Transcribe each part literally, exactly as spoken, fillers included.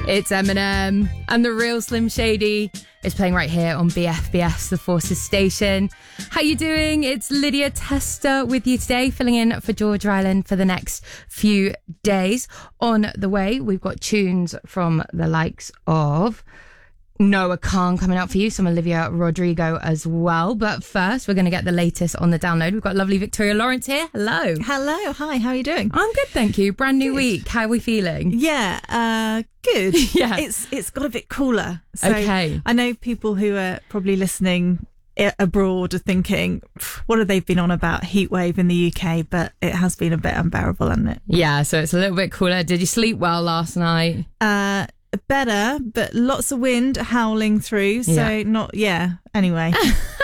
It's Eminem, and the real Slim Shady is playing right here on B F B S, the Forces station. How you doing? It's Lydia Tester with you today, filling in for George Ryland for the next few days. On the way, we've got tunes from the likes of Noah Khan coming up for you, some Olivia Rodrigo as well. But first, we're going to get the latest on the download. We've got lovely Victoria Lawrence here. Hello. Hello. Hi. How are you doing? I'm good, thank you. Brand new Good. week. How are we feeling? Yeah. Uh, good. Yeah. It's it's got a bit cooler. So Okay. I know people who are probably listening i- abroad are thinking, "Pff, what have they been on about heat wave in the U K?" But it has been a bit unbearable, hasn't it? Yeah, so it's a little bit cooler. Did you sleep well last night? Uh, better, but lots of wind howling through. So Yeah. not. Yeah. Anyway.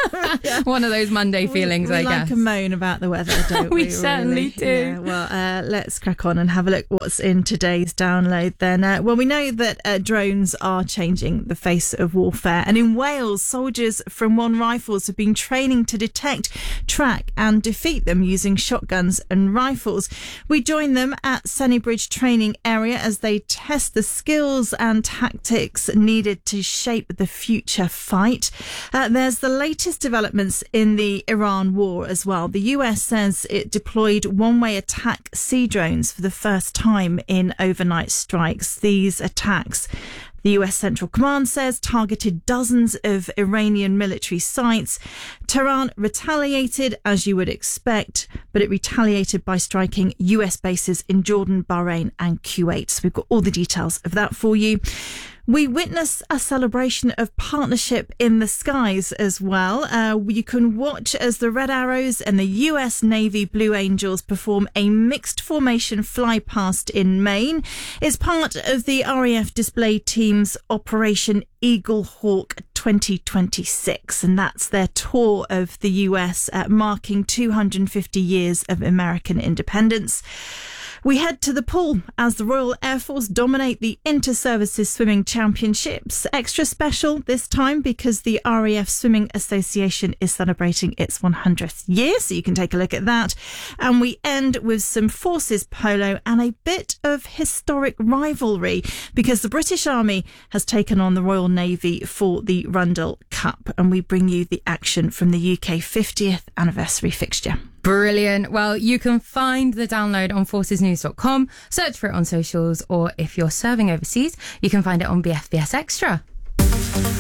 One of those Monday feelings, we, we I like guess. a moan about the weather, don't We we? certainly really? do. Yeah, well, uh, let's crack on and have a look what's in today's download then. Uh, well, we know that uh, drones are changing the face of warfare. And in Wales, soldiers from One Rifles have been training to detect, track and defeat them using shotguns and rifles. We join them at Sennybridge training area as they test the skills and tactics needed to shape the future fight. Uh, there's the latest developments in the Iran war as well. The U S says it deployed one-way attack sea drones for the first time in overnight strikes. These attacks, the U S Central Command says, targeted dozens of Iranian military sites. Tehran retaliated, as you would expect, but it retaliated by striking U S bases in Jordan, Bahrain and Kuwait. So we've got all the details of that for you. We witness a celebration of partnership in the skies as well. Uh, you can watch as the Red Arrows and the U S Navy Blue Angels perform a mixed formation fly past in Maine. It's part of the R A F display team's Operation Eagle Hawk twenty twenty-six, and that's their tour of the U S, uh, marking two hundred fifty years of American independence. We head to the pool as the Royal Air Force dominate the Inter-Services Swimming Championships. Extra special this time because the R A F Swimming Association is celebrating its one hundredth year, so you can take a look at that. And we end with some Forces polo and a bit of historic rivalry because the British Army has taken on the Royal Navy for the Rundle Cup, and we bring you the action from the U K fiftieth anniversary fixture. Brilliant. Well, you can find the download on forces news dot com, search for it on socials, or if you're serving overseas, you can find it on B F B S Extra.